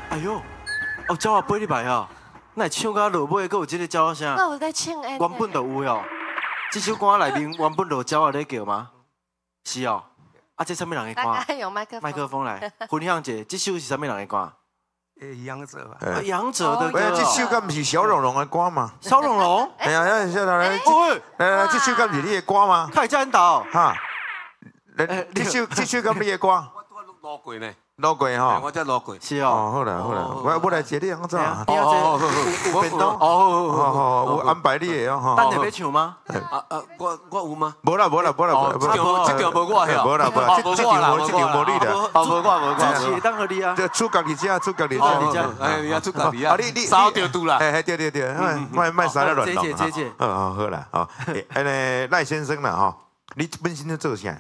哎呦，哦，鸟啊飞入来啊！那唱到落尾，阁有这个鸟声。 我有在唱哎。 原本就有哦。这首歌内面原本就有鸟啊在叫吗？是哦。啊，这什么人的歌？ 大概用麦克风。 麦克风来，分享一下，这首是什么人的歌？ 杨哲吧。 杨哲的歌。 这首敢不是小龙龙的歌吗？ 小龙龙？ 哎呀，来，来，这首敢不是你的歌吗？ 太真道。 哈，这首敢你的歌？ 我录过呢。 录过吼， 我才录过。 是哦。 哦，好啦好啦，我来接你安怎？ 有便当。 哦，有安排你的哦。 等下要唱吗？ 我有吗？ 无啦， 这条无我呀。 无啦，这条无你的。 无，是当和你啊。 这出家己只，出家己只。 哎，你出家己啊？ 你烧掉拄啦。 哎，对，卖啥了乱弄。 这。 好啦，哦，赖先生啦吼，你本身在做啥？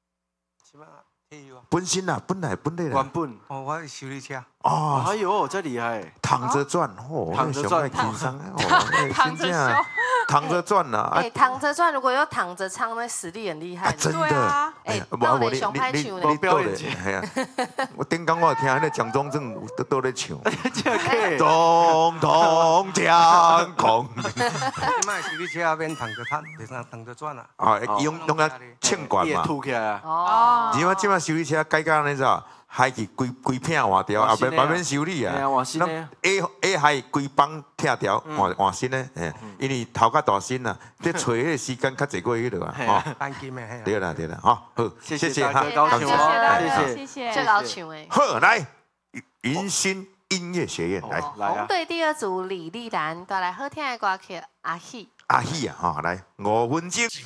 本身啦，本来的啦。 原本。 哦，我是修理车。 哦。 哎呦，这厉害。 躺着赚，哦， 躺着赚， 轻松，躺着赚啦。 哎，躺着赚，如果有躺着唱，那实力很厉害。 真的。 哎，到底熊拍唱呢？ 表演。 系啊，我顶工我听那个蒋中正都在唱。 这可以。 总统蒋公。 你卖修理车那边躺着赚，躺着赚啊。 啊，用啊唱管嘛。 吐起来啊。 哦。 因为即摆修理车改到安尼咋，海去规片换掉，后面修理啊。 哎呀，换新的。 下海规帮拆掉，换新的。因为头较大新啦，这找迄个时间较济过迄落啊。哦。 担心的嘿。 对啦，好，好， 谢谢哈，高兴哦， 谢谢，这高兴哎。 好，来，云星音乐学院来。 红队第二组李丽兰带来好听的歌曲《阿喜》。 阿喜啊，哈，来5分钟。